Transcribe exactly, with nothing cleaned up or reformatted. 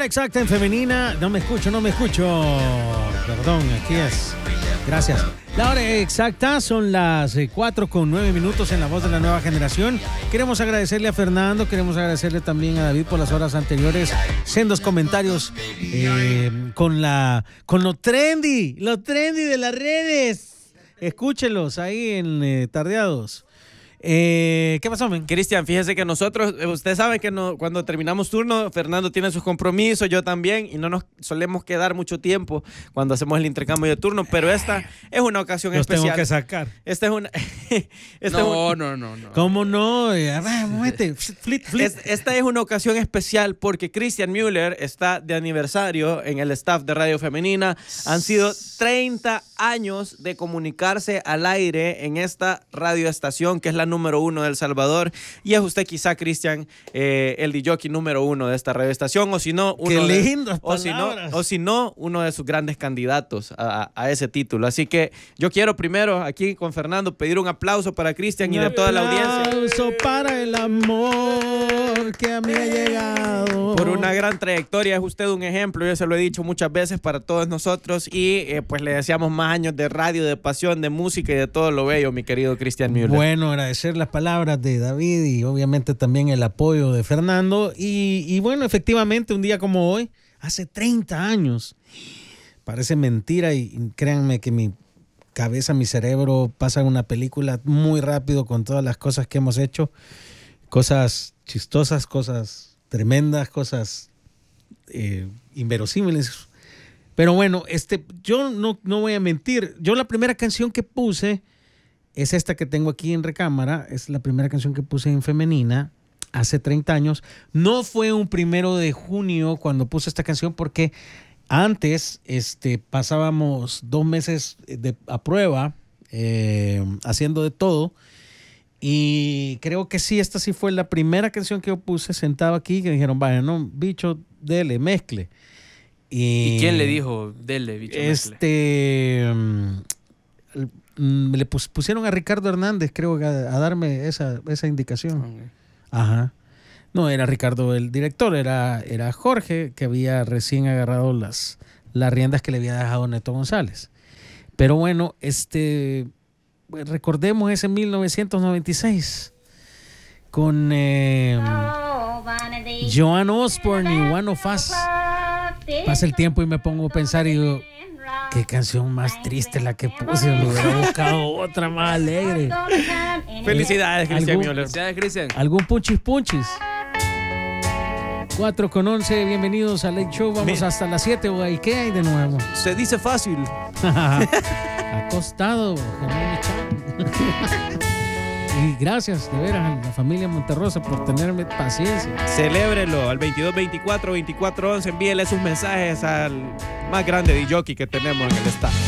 exacta en femenina. No me escucho, no me escucho. Perdón, aquí es. Gracias. La hora exacta son las cuatro con nueve minutos en La Voz de la Nueva Generación. Queremos agradecerle a Fernando, queremos agradecerle también a David por las horas anteriores. Sendos comentarios eh, con, la, con lo trendy, lo trendy de las redes. Escúchenlos ahí en eh, Tardeados. Eh, ¿Qué pasó, men? Cristian, fíjese que nosotros, usted sabe que no, cuando terminamos turno, Fernando tiene sus compromisos, yo también, y no nos solemos quedar mucho tiempo cuando hacemos el intercambio de turno, pero esta es una ocasión Los especial. tengo que sacar. Esta es una... esta no, es un, no, no, no. ¿Cómo no? Eh, muévete, flit, flit. Es, esta es una ocasión especial porque Christian Müller está de aniversario en el staff de Radio Femenina. Han sido treinta años de comunicarse al aire en esta radioestación que es la número uno de El Salvador, y es usted quizá, Cristian, eh, el D J número uno de esta radioestación, o si no, uno Qué de, lindas o si no, palabras. o si no, uno de sus grandes candidatos a, a ese título. Así que yo quiero primero aquí con Fernando pedir un aplauso para Cristian y de toda la audiencia. Un aplauso para el amor que a mí ha llegado. Por una gran trayectoria, es usted un ejemplo, yo se lo he dicho muchas veces para todos nosotros, y eh, pues le deseamos más años de radio, de pasión, de música y de todo lo bello, mi querido Christian Müller. Bueno, agradecer las palabras de David y obviamente también el apoyo de Fernando. Y, y bueno, efectivamente, un día como hoy, hace treinta años, parece mentira y, y créanme que mi cabeza, mi cerebro pasa una película muy rápido con todas las cosas que hemos hecho, cosas chistosas, cosas tremendas, cosas eh, inverosímiles. Pero bueno, este, yo no, no voy a mentir, yo la primera canción que puse es esta que tengo aquí en recámara, es la primera canción que puse en femenina hace treinta años. No fue un primero de junio cuando puse esta canción porque antes este, pasábamos dos meses de, a prueba eh, haciendo de todo, y creo que sí, esta sí fue la primera canción que yo puse sentado aquí, que dijeron, vaya, no, bicho, dele, mezcle. Y, ¿Y quién le dijo, dele, bicho, Este... Um, le pus, pusieron a Ricardo Hernández, creo, a, a darme esa, esa indicación. Okay. Ajá. No, era Ricardo el director, era, era Jorge, que había recién agarrado las, las riendas que le había dejado Neto González. Pero bueno, este, recordemos ese mil novecientos noventa y seis con eh, Joan Osborne y One of Us. Pasa el tiempo y me pongo a pensar y digo, qué canción más triste la que puse, me hubiera buscado otra más alegre. Felicidades, Cristian ¿Algún, Müller. Felicidades, Cristian. ¿Algún punchis punchis? cuatro con once, bienvenidos a Late Show. Vamos Mira. hasta las siete, güey. ¿Qué hay de nuevo? Se dice fácil. Acostado, y gracias de veras a la familia Monterrosa por tenerme paciencia. Celébrelo al veintidós veinticuatro veinticuatro once. Envíele sus mensajes al más grande D J que tenemos en el staff.